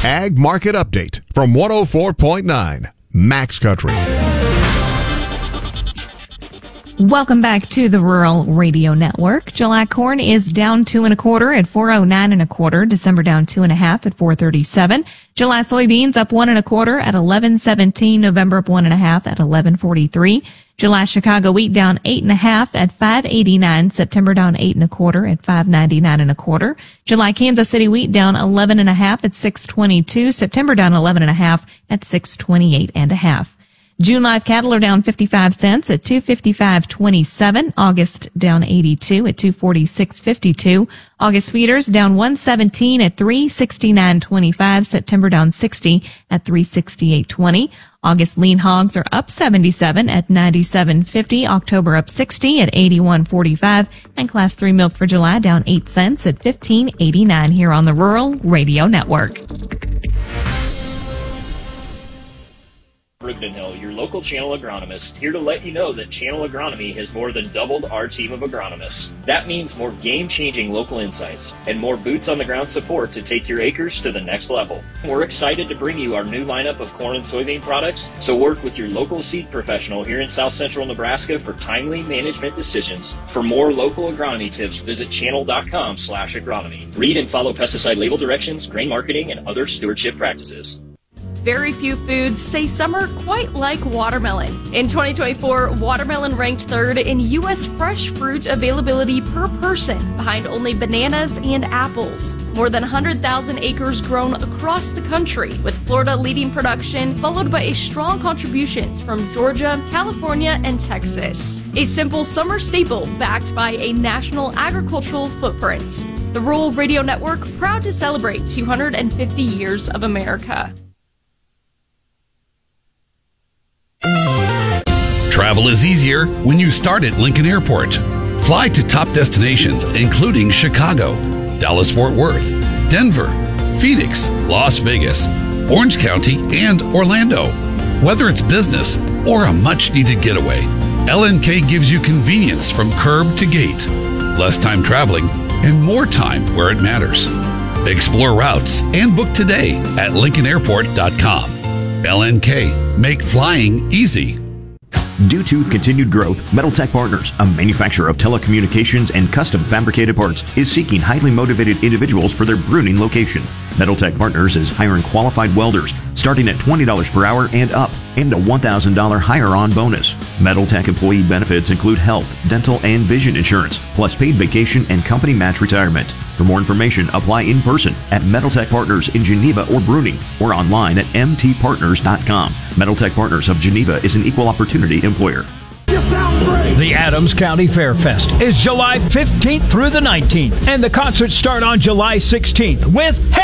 Ag Market Update from 104.9 Max Country. Welcome back to the Rural Radio Network. July corn is down 2 1/4 at 409 1/4. December down 2 1/2 at 437. July soybeans up 1 1/4 at 1117. November up 1 1/2 at 1143. July Chicago wheat down 8 1/2 at 589. September down 8 1/4 at 599 1/4. July Kansas City wheat down 11 1/2 at 622. September down 11 1/2 at 628 1/2. June live cattle are down 55 cents at 255.27. August down 82 at 246.52. August feeders down 117 at 369.25. September down 60 at 368.20. August lean hogs are up 77 at 97.50. October up 60 at 81.45. And class 3 milk for July down 8 cents at 15.89 here on the Rural Radio Network. Brigden Hill, your local Channel agronomist, here to let you know that Channel Agronomy has more than doubled our team of agronomists. That means more game-changing local insights and more boots-on-the-ground support to take your acres to the next level. We're excited to bring you our new lineup of corn and soybean products, so work with your local seed professional here in South Central Nebraska for timely management decisions. For more local agronomy tips, visit channel.com/agronomy. Read and follow pesticide label directions, grain marketing, and other stewardship practices. Very few foods say summer quite like watermelon. In 2024, watermelon ranked third in U.S. fresh fruit availability per person, behind only bananas and apples. More than 100,000 acres grown across the country, with Florida leading production, followed by strong contributions from Georgia, California, and Texas. A simple summer staple backed by a national agricultural footprint. The Rural Radio Network, proud to celebrate 250 years of America. Travel is easier when you start at Lincoln Airport. Fly to top destinations including Chicago, Dallas-Fort Worth, Denver, Phoenix, Las Vegas, Orange County, and Orlando. Whether it's business or a much-needed getaway, LNK gives you convenience from curb to gate, less time traveling, and more time where it matters. Explore routes and book today at LincolnAirport.com. LNK, make flying easy. Due to continued growth, Metal Tech Partners, a manufacturer of telecommunications and custom fabricated parts, is seeking highly motivated individuals for their Bruning location. Metal Tech Partners is hiring qualified welders starting at $20 per hour and up, and a $1,000 hire-on bonus. Metal Tech employee benefits include health, dental, and vision insurance, plus paid vacation and company match retirement. For more information, apply in person at Metal Tech Partners in Geneva or Bruning, or online at mtpartners.com. Metal Tech Partners of Geneva is an equal opportunity employer. The Adams County Fair Fest is July 15th through the 19th, and the concerts start on July 16th with